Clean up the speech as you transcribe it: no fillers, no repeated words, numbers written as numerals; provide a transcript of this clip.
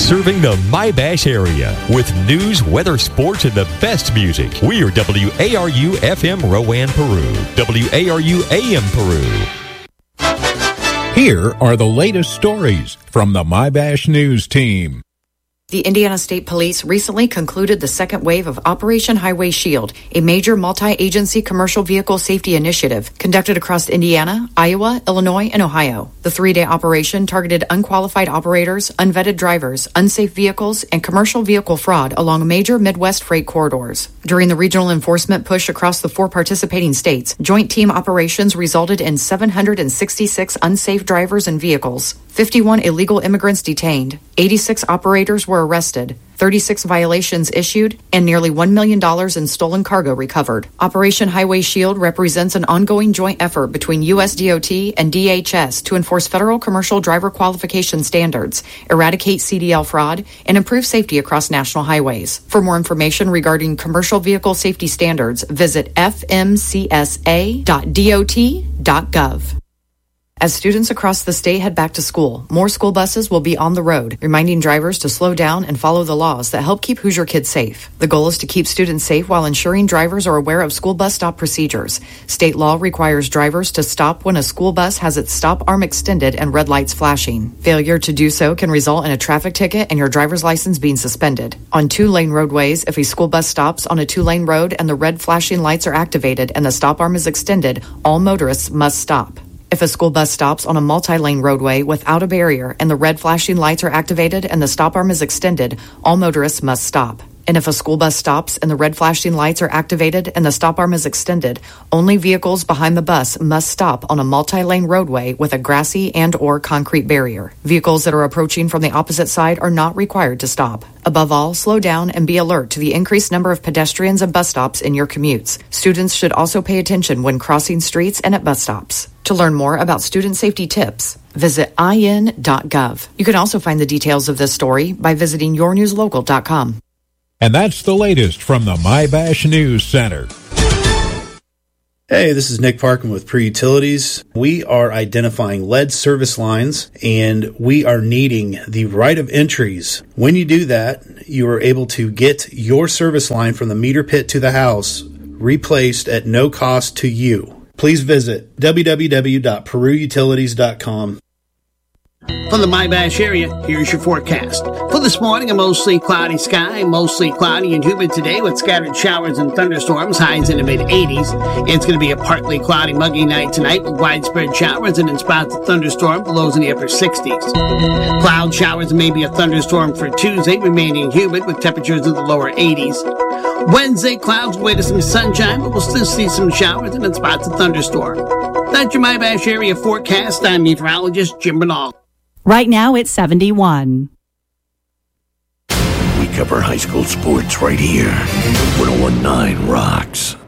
Serving the My-Bash area with news, weather, sports, and the best music. We are WARU FM Rowan, Peru. WARU AM Peru. Here are the latest stories from the My-Bash News team. The Indiana State Police recently concluded the second wave of Operation Highway Shield, a major multi-agency commercial vehicle safety initiative conducted across Indiana, Iowa, Illinois, and Ohio. The three-day operation targeted unqualified operators, unvetted drivers, unsafe vehicles, and commercial vehicle fraud along major Midwest freight corridors. During the regional enforcement push across the 4 participating states, joint team operations resulted in 766 unsafe drivers and vehicles, 51 illegal immigrants detained, 86 operators were arrested, 36 violations issued, and nearly $1 million in stolen cargo recovered. Operation Highway Shield represents an ongoing joint effort between U.S. DOT and DHS to enforce federal commercial driver qualification standards, eradicate CDL fraud, and improve safety across national highways. For more information regarding commercial vehicle safety standards, visit fmcsa.dot.gov. As students across the state head back to school, more school buses will be on the road, reminding drivers to slow down and follow the laws that help keep Hoosier kids safe. The goal is to keep students safe while ensuring drivers are aware of school bus stop procedures. State law requires drivers to stop when a school bus has its stop arm extended and red lights flashing. Failure to do so can result in a traffic ticket and your driver's license being suspended. On 2-lane roadways, if a school bus stops on a 2-lane road and the red flashing lights are activated and the stop arm is extended, all motorists must stop. If a school bus stops on a multi-lane roadway without a barrier and the red flashing lights are activated and the stop arm is extended, all motorists must stop. And if a school bus stops and the red flashing lights are activated and the stop arm is extended, only vehicles behind the bus must stop on a multi-lane roadway with a grassy and or concrete barrier. Vehicles that are approaching from the opposite side are not required to stop. Above all, slow down and be alert to the increased number of pedestrians and bus stops in your commutes. Students should also pay attention when crossing streets and at bus stops. To learn more about student safety tips, visit in.gov. You can also find the details of this story by visiting yournewslocal.com. And that's the latest from the My-Bash News Center. Hey, this is Nick Parkin with Peru Utilities. We are identifying lead service lines, and we are needing the right of entries. When you do that, you are able to get your service line from the meter pit to the house replaced at no cost to you. Please visit www.peruutilities.com. From the My-Bash area, here's your forecast. For this morning, a mostly cloudy sky, mostly cloudy and humid today with scattered showers and thunderstorms, highs in the mid-80s. It's going to be a partly cloudy, muggy night tonight with widespread showers and in spots of thunderstorm, lows in the upper 60s. Cloud showers and maybe a thunderstorm for Tuesday, remaining humid with temperatures in the lower 80s. Wednesday, clouds away to some sunshine, but we'll still see some showers and in spots of thunderstorm. That's your My-Bash area forecast. I'm meteorologist Jim Bernal. Right now, it's 71. We cover high school sports right here. 101.9 rocks.